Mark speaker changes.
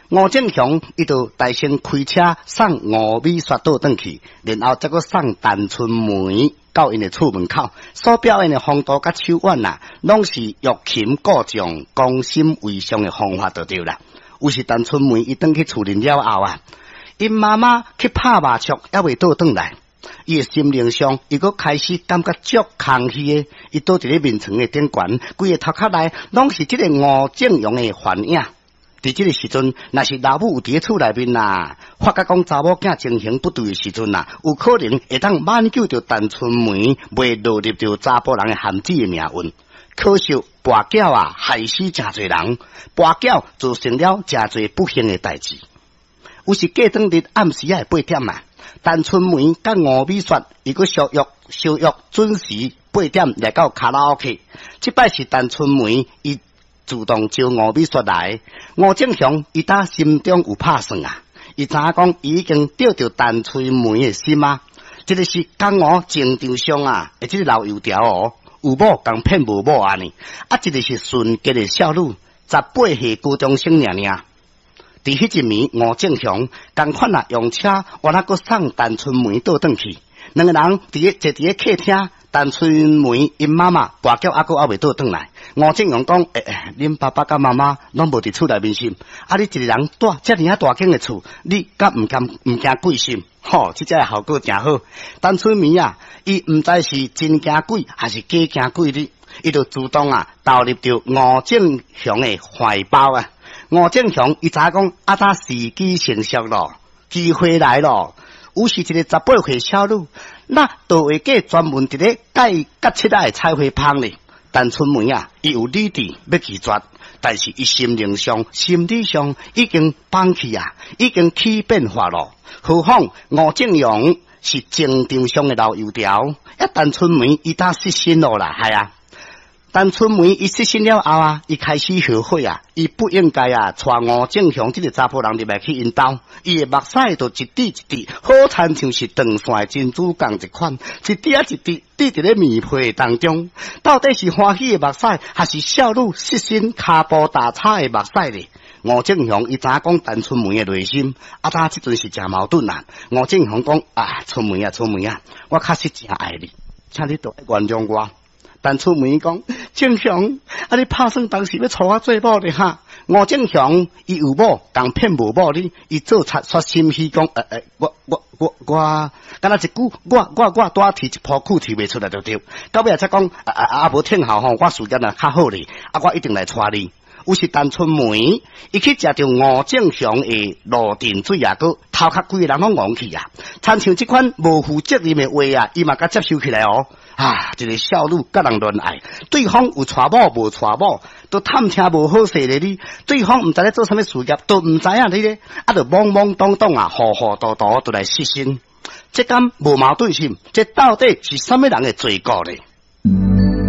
Speaker 1: 吴正雄伊就大声开车送吴美雪倒转去，然后再个送陈春梅到因的厝门口，所表演的风度甲手腕啊，拢是欲擒故纵、攻心为上的方法就对啦。有时陈春梅伊转去厝里了后啊，因妈妈去拍麻将，还未倒转来。伊的心灵上，伊阁开始感觉足空虚的。伊倒伫咧面床的顶悬，规个头壳内拢是即个吴正阳的幻影。伫即个时阵，若是老母有伫咧厝内面啦，发觉讲查某囝情形不对的时阵啦，有可能会当挽救着陈春梅，袂落入着查甫人的限制的命运。可惜跋筊啊，害死真侪人，跋筊造成了真侪不幸的代志。有时过当日暗时啊8点啊。陈春梅甲吴美雪，伊个相约准时8点来到卡拉 OK。即摆是陈春梅伊主动招吴美雪来，吴正雄伊打心中有拍算啊，伊知影讲伊已经钓着陈春梅的心啊。这个是江湖情场上啊，即个老油条哦，有某共骗无某安尼。啊，这个是纯洁的少女，18岁高中生尔。伫迄一暝，吴正雄同款啊，用车换那个送陈春梅倒转去。两个人坐伫咧客厅，陈春梅因妈妈跋筊还未倒转来。吴正雄讲：恁爸爸甲妈妈拢无伫厝内面心，啊，你一个人住遮尔啊大间的厝，你敢唔惊鬼心？吼，即只效果真好。陈春梅啊，伊唔知是真惊鬼还是假惊鬼哩，伊就主动啊投入着吴正雄的怀抱啊。吴正雄伊知影讲啊，他时机成熟咯，机会来咯。有是一个18岁少女，那倒会计专门伫咧改甲七仔的彩绘芳哩。陈春梅啊，伊有理智要拒绝，但是伊心灵上、心理上已经放弃啊，已经起变化咯。何况吴正阳是情场上的老油条，陈春梅伊打失身咯啦，系啊。陈春梅伊失身了后啊，伊开始后悔啊，伊不应该啊，带吴正雄这个查甫人入来去因兜，伊的目屎就一滴一滴，好亲像是断线的珍珠港一款，一滴啊一滴滴伫咧面皮当中，到底是欢喜的目屎，还是少女失身骹步打叉的目屎咧？吴正雄伊知影讲陈春梅的内心，啊，他即阵是真矛盾啊。吴正雄讲啊，春梅啊，我确实真爱你，请你多原谅我。陈春梅讲，正雄，啊，你拍算当时要娶我做某咧哈？吴正雄伊有某共骗无某哩，伊做贼说心虚讲，我，敢若一句我多提一泡苦提袂出来就对。到尾才讲无听候吼，我事业啊较好哩，啊，我一定来娶你。有时陈春梅，伊去食着吴正雄的罗定水啊，个头壳规个人拢戆去啊！参像即款无负责任的话啊，伊嘛甲接受起来哦。啊，一个少女甲人恋爱，对方有娶某无娶某，都探听无好势咧哩。对方毋知咧做啥物事业，都毋知影咧，啊，就懵懵懂懂啊，糊糊涂涂就来失身。这敢无矛盾性？这到底是什么人的罪过咧？